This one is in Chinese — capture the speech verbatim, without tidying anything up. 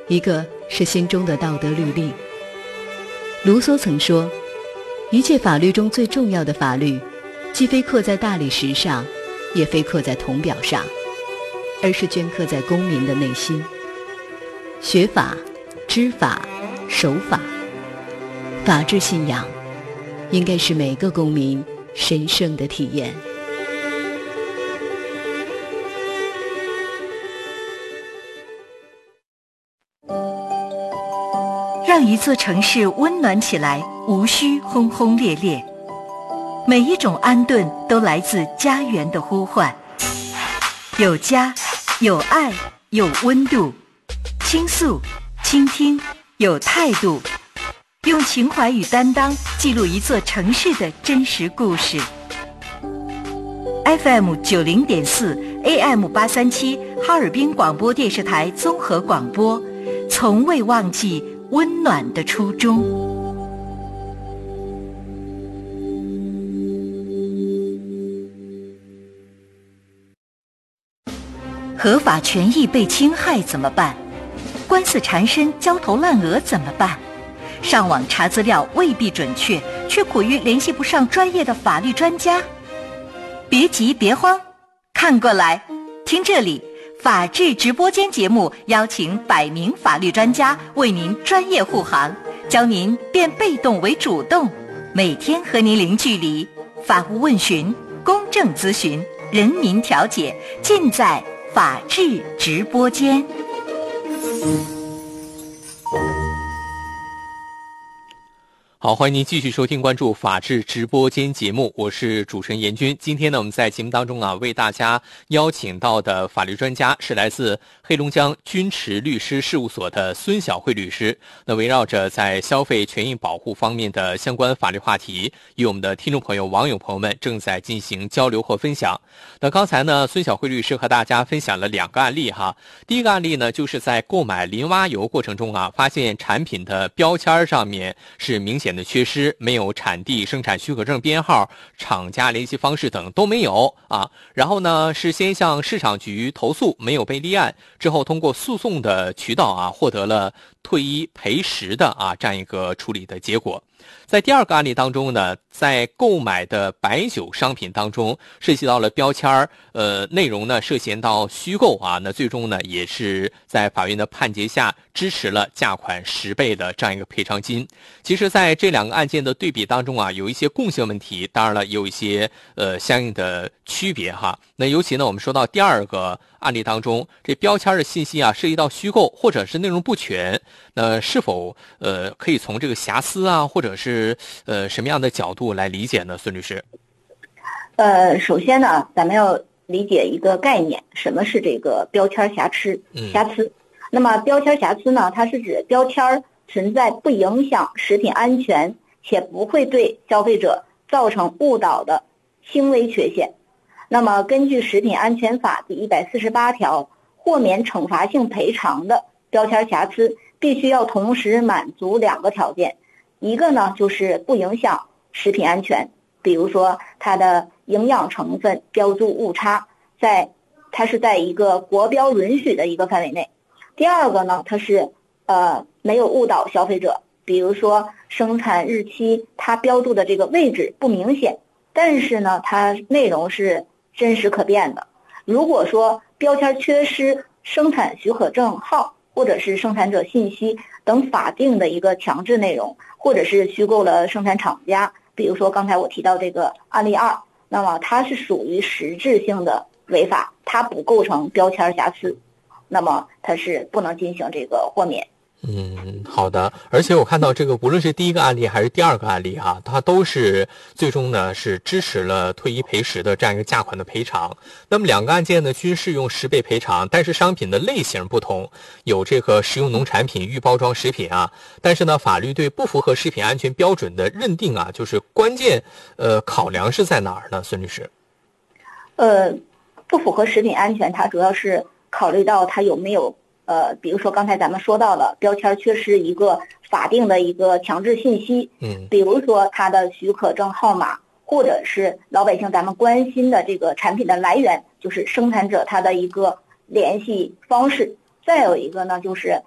一个是心中的道德律令。卢梭曾说，一切法律中最重要的法律，既非刻在大理石上，也非刻在铜表上，而是镌刻在公民的内心。学法、知法、守法，法治信仰应该是每个公民神圣的体验。 让一座城市温暖起来，无需轰轰烈烈。每一种安顿都来自家园的呼唤。有家，有爱，有温度。倾诉，倾听，有态度。用情怀与担当记录一座城市的真实故事。F M 九零点四 A M 八三七哈尔滨广播电视台综合广播，从未忘记温暖的初衷。合法权益被侵害怎么办？官司缠身，焦头烂额怎么办？上网查资料未必准确，却苦于联系不上专业的法律专家。别急别慌，看过来，听这里，法治直播间节目邀请百名法律专家为您专业护航，教您变被动为主动，每天和您零距离，法务问询、公正咨询、人民调解，尽在法治直播间。 好，欢迎您继续收听关注法治直播间节目，我是主持人严军。今天呢，我们在节目当中啊，为大家邀请到的法律专家是来自黑龙江君驰律师事务所的孙晓慧律师。那围绕着在消费权益保护方面的相关法律话题，与我们的听众朋友、网友朋友们正在进行交流和分享。那刚才呢，孙晓慧律师和大家分享了两个案例哈。第一个案例呢，就是在购买磷蛙油过程中啊，发现产品的标签上面是明显的缺失，没有产地、生产许可证编号、厂家联系方式等都没有啊。然后呢，是先向市场局投诉，没有被立案，之后通过诉讼的渠道啊，获得了退一赔十的啊这样一个处理的结果。在第二个案例当中呢，在购买的白酒商品当中涉及到了标签呃，内容呢涉嫌到虚构啊，那最终呢也是在法院的判决下支持了价款十倍的这样一个赔偿金。其实在这两个案件的对比当中啊，有一些共性问题，当然了也有一些呃相应的区别哈。那尤其呢，我们说到第二个案例当中，这标签的信息啊涉及到虚构或者是内容不全，那是否呃可以从这个瑕疵啊，或者是呃什么样的角度来理解呢？孙律师。 呃，首先呢，咱们要理解一个概念，什么是这个标签瑕疵？瑕疵。嗯、那么标签瑕疵呢，它是指标签存在不影响食品安全且不会对消费者造成误导的轻微缺陷。那么根据食品安全法第一百四十八条，豁免惩罚性赔偿的标签瑕疵必须要同时满足两个条件，一个呢就是不影响食品安全，比如说它的营养成分标注误差，在它是在一个国标允许的一个范围内。第二个呢，它是呃没有误导消费者，比如说生产日期它标注的这个位置不明显，但是呢它内容是真实可辨的。如果说标签缺失生产许可证号或者是生产者信息等法定的一个强制内容，或者是虚构了生产厂家，比如说刚才我提到这个案例二，那么它是属于实质性的违法，它不构成标签瑕疵，那么它是不能进行这个豁免。 嗯，好的。而且我看到这个，无论是第一个案例还是第二个案例哈、啊，它都是最终呢是支持了退一赔十的这样一个价款的赔偿。那么两个案件呢均适用十倍赔偿，但是商品的类型不同，有这个食用农产品、预包装食品啊。但是呢，法律对不符合食品安全标准的认定啊，就是关键呃考量是在哪儿呢？孙律师？ 呃，不符合食品安全，它主要是考虑到它有没有。呃，比如说刚才咱们说到了标签缺失一个法定的一个强制信息，嗯，比如说它的许可证号码，或者是老百姓咱们关心的这个产品的来源，就是生产者他的一个联系方式。再有一个呢，就是